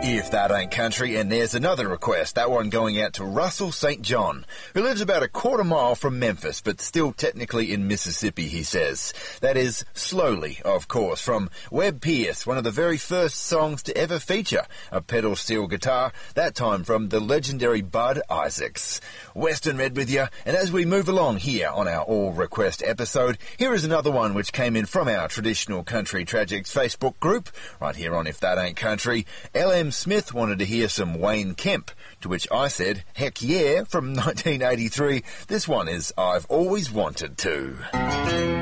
If that ain't country, and there's another request, that one going out to Russell St. John, who lives about a quarter mile from Memphis, but still technically in Mississippi, he says. That is Slowly, of course, from Webb Pierce, one of the very first songs to ever feature a pedal steel guitar, that time from the legendary Bud Isaacs. Western Red with you, and as we move along here on our All Request episode, here is another one which came in from our Traditional Country Tragics Facebook group, right here on If That Ain't Country. L.M. Smith wanted to hear some Wayne Kemp, to which I said, heck yeah, from 1983. This one is I've Always Wanted To.